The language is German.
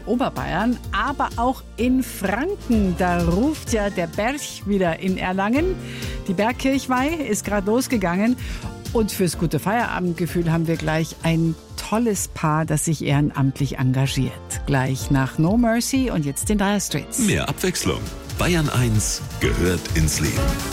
Oberbayern, aber auch in Franken. Da ruft ja der Berg wieder in Erlangen. Die Bergkirchweih ist gerade losgegangen. Und fürs gute Feierabendgefühl haben wir gleich ein tolles Paar, das sich ehrenamtlich engagiert. Gleich nach No Mercy und jetzt den Dire Straits. Mehr Abwechslung. Bayern 1 gehört ins Leben.